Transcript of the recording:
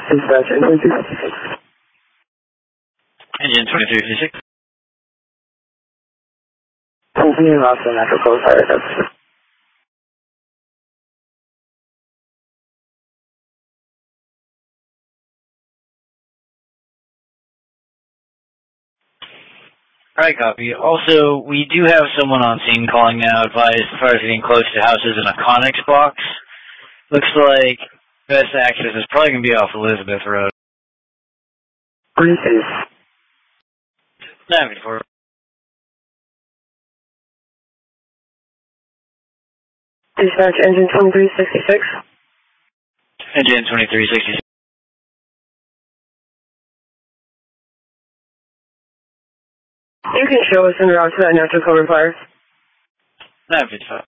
Dispatch, engine 256. Engine 2356. Continue off the natural code fire deficit. Alright, copy. Also, we do have someone on scene calling now, advised as far as getting close to houses in a Connex box. Looks like best access is probably going to be off Elizabeth Road. Brief. 94. Dispatch, engine 2366. Engine 2366. You can show us en route to that natural cover fire. 955.